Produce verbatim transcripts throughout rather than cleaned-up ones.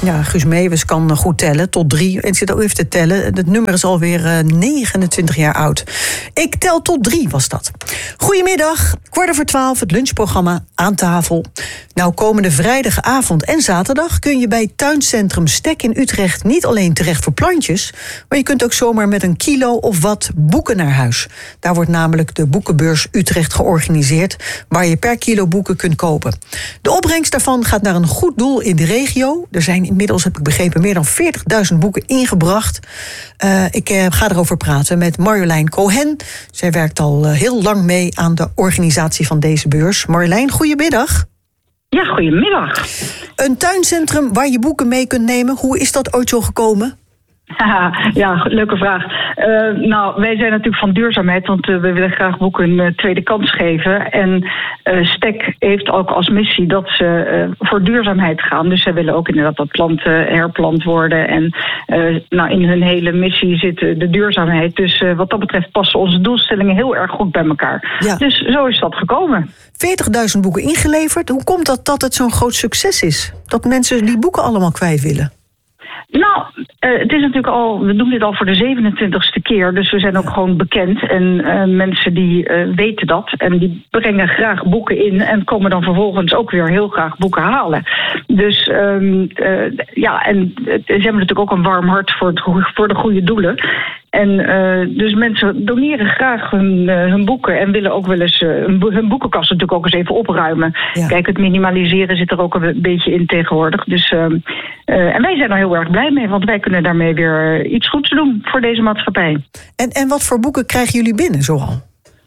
Ja, Guus Meeuwis kan goed tellen, tot drie. En ik zit ook even te tellen. Het nummer is alweer uh, negenentwintig jaar oud. Ik tel tot drie, was dat. Goedemiddag, kwart over twaalf, het lunchprogramma Aan Tafel. Nou, komende vrijdagavond en zaterdag kun je bij Tuincentrum Stek in Utrecht niet alleen terecht voor plantjes, maar je kunt ook zomaar met een kilo of wat boeken naar huis. Daar wordt namelijk de Boekenbeurs Utrecht georganiseerd, waar je per kilo boeken kunt kopen. De opbrengst daarvan gaat naar een goed doel in de regio. Er zijn inmiddels, heb ik begrepen, meer dan veertigduizend boeken ingebracht. Uh, ik uh, ga erover praten met Marjolein Cohen. Zij werkt al uh, heel lang mee aan de organisatie van deze beurs. Marjolein, goedemiddag. Ja, goedemiddag. Een tuincentrum waar je boeken mee kunt nemen. Hoe is dat ooit zo gekomen? Ja, leuke vraag. Uh, nou, wij zijn natuurlijk van duurzaamheid, want uh, we willen graag boeken een uh, tweede kans geven. En uh, Stek heeft ook als missie dat ze uh, voor duurzaamheid gaan. Dus zij willen ook inderdaad dat planten herplant worden. En uh, nou, in hun hele missie zit uh, de duurzaamheid. Dus uh, wat dat betreft passen onze doelstellingen heel erg goed bij elkaar. Ja. Dus zo is dat gekomen. veertigduizend boeken ingeleverd. Hoe komt dat dat het zo'n groot succes is? Dat mensen die boeken allemaal kwijt willen? Nou, uh, het is natuurlijk al, we doen dit al voor de zevenentwintigste keer, dus we zijn ook gewoon bekend. En uh, mensen die uh, weten dat en die brengen graag boeken in en komen dan vervolgens ook weer heel graag boeken halen. Dus um, uh, ja, en uh, ze hebben natuurlijk ook een warm hart voor, het, voor de goede doelen. En uh, dus mensen doneren graag hun, uh, hun boeken en willen ook wel eens uh, hun boekenkast natuurlijk ook eens even opruimen. Ja. Kijk, het minimaliseren zit er ook een beetje in tegenwoordig. Dus, uh, uh, en wij zijn er heel erg blij mee, want wij kunnen daarmee weer uh, iets goeds doen voor deze maatschappij. En, en wat voor boeken krijgen jullie binnen zoal?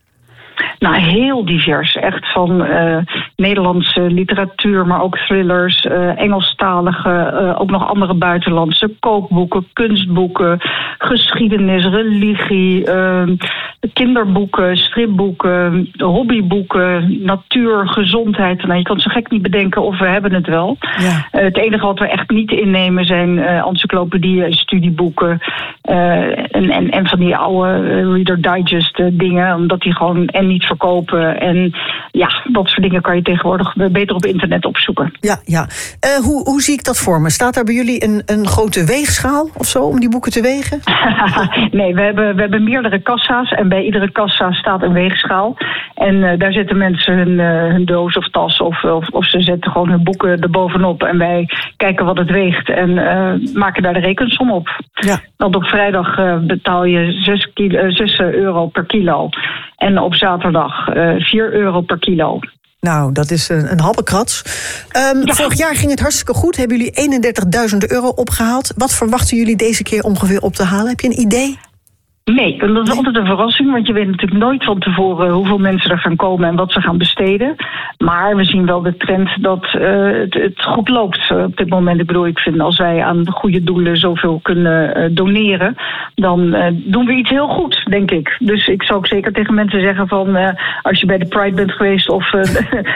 Nou, heel divers. Echt van uh, Nederlandse literatuur, maar ook thrillers, uh, Engelstalige, uh, ook nog andere buitenlandse kookboeken, kunstboeken, geschiedenis, religie, uh, kinderboeken, stripboeken, hobbyboeken, natuur, gezondheid. Nou, je kan het zo gek niet bedenken of we hebben het wel. Ja. Uh, het enige wat we echt niet innemen zijn uh, encyclopedieën, studieboeken uh, en, en, en van die oude uh, Reader Digest uh, dingen, omdat die gewoon en niet verkopen. En ja, dat soort dingen kan je tegenwoordig beter op internet opzoeken. Ja, ja. Uh, hoe, hoe zie ik dat voor me? Staat daar bij jullie een, een grote weegschaal of zo om die boeken te wegen? Nee, we hebben, we hebben meerdere kassa's en bij iedere kassa staat een weegschaal. En uh, daar zetten mensen hun, uh, hun doos of tas of, of, of ze zetten gewoon hun boeken erbovenop. En wij kijken wat het weegt en uh, maken daar de rekensom op. Ja. Want op vrijdag uh, betaal je zes euro per kilo. En op zaterdag uh, vier euro per kilo. Nou, dat is een, een habbekrats. Um, ja. Vorig jaar ging het hartstikke goed. Hebben jullie eenendertigduizend euro opgehaald. Wat verwachten jullie deze keer ongeveer op te halen? Heb je een idee? Nee, dat is altijd een verrassing, want je weet natuurlijk nooit van tevoren hoeveel mensen er gaan komen en wat ze gaan besteden. Maar we zien wel de trend dat uh, het, het goed loopt uh, op dit moment. Ik bedoel, ik vind als wij aan goede doelen zoveel kunnen uh, doneren, dan uh, doen we iets heel goed, denk ik. Dus ik zou ook zeker tegen mensen zeggen van, uh, als je bij de Pride bent geweest of, uh,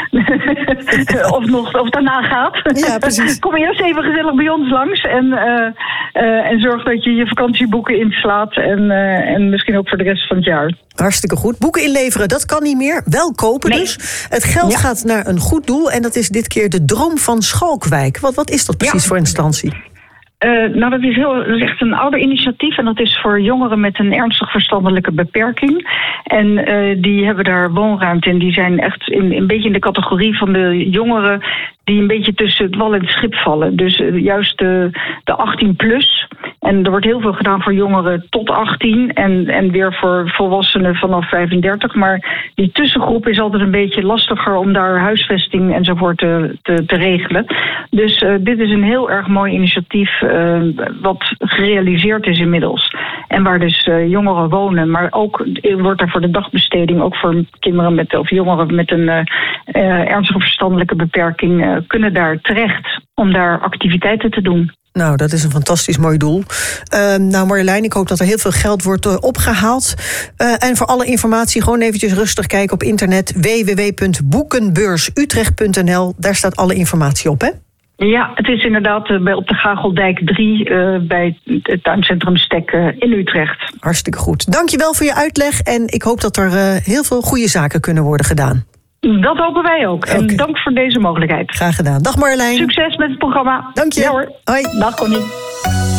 of, nog, of daarna gaat, ja, precies. Kom eerst even gezellig bij ons langs en, uh, uh, en zorg dat je je vakantieboeken inslaat en uh, En misschien ook voor de rest van het jaar. Hartstikke goed. Boeken inleveren, dat kan niet meer. Wel kopen nee. dus. Het geld ja. gaat naar een goed doel. En dat is dit keer de Droom van Schalkwijk. Wat, wat is dat precies ja. voor instantie? Uh, nou, dat is, heel, dat is echt een ouder initiatief. En dat is voor jongeren met een ernstig verstandelijke beperking. En uh, die hebben daar woonruimte in. Die zijn echt in, een beetje in de categorie van de jongeren die een beetje tussen het wal en het schip vallen. Dus uh, juist de, de achttien plus. En er wordt heel veel gedaan voor jongeren tot achttien. En, en weer voor volwassenen vanaf vijfendertig. Maar die tussengroep is altijd een beetje lastiger om daar huisvesting enzovoort te, te, te regelen. Dus uh, dit is een heel erg mooi initiatief uh, wat gerealiseerd is inmiddels. En waar dus uh, jongeren wonen. Maar ook wordt er voor de dagbesteding, ook voor kinderen met, of jongeren met een uh, uh, ernstige verstandelijke beperking, uh, kunnen daar terecht om daar activiteiten te doen. Nou, dat is een fantastisch mooi doel. Uh, nou, Marjolein, ik hoop dat er heel veel geld wordt uh, opgehaald. Uh, en voor alle informatie gewoon eventjes rustig kijken op internet. w w w punt boekenbeursutrecht punt n l. Daar staat alle informatie op, hè? Ja, het is inderdaad uh, bij, op de Gageldijk drie uh, bij het tuincentrum Stek uh, in Utrecht. Hartstikke goed. Dankjewel voor je uitleg en ik hoop dat er uh, heel veel goede zaken kunnen worden gedaan. Dat hopen wij ook. En Okay. dank voor deze mogelijkheid. Graag gedaan. Dag Marjolein. Succes met het programma. Dank je. Ja hoor. Hoi. Dag Connie.